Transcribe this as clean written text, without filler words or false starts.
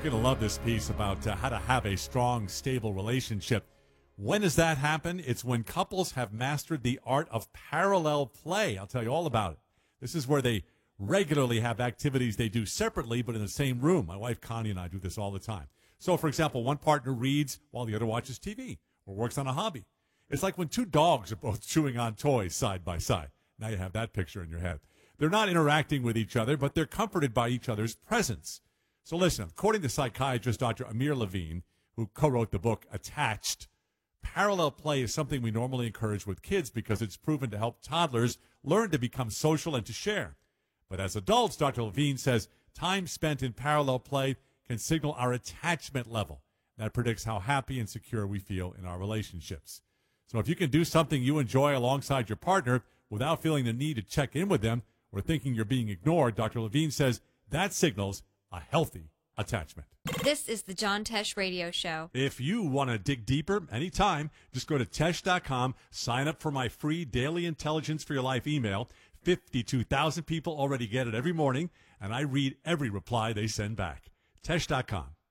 You're going to love this piece about how to have a strong, stable relationship. When does that happen? It's when couples have mastered the art of parallel play. I'll tell you all about it. This is where they regularly have activities they do separately but in the same room. My wife Connie and I do this all the time. So, for example, one partner reads while the other watches TV or works on a hobby. It's like when two dogs are both chewing on toys side by side. Now you have that picture in your head. They're not interacting with each other, but they're comforted by each other's presence. So listen, according to psychiatrist Dr. Amir Levine, who co-wrote the book Attached, parallel play is something we normally encourage with kids because it's proven to help toddlers learn to become social and to share. But as adults, Dr. Levine says, time spent in parallel play can signal our attachment level. That predicts how happy and secure we feel in our relationships. So if you can do something you enjoy alongside your partner without feeling the need to check in with them or thinking you're being ignored, Dr. Levine says that signals a healthy attachment. This is the John Tesh Radio Show. If you want to dig deeper anytime, just go to Tesh.com, sign up for my free daily intelligence for your life email. 52,000 people already get it every morning, and I read every reply they send back. Tesh.com.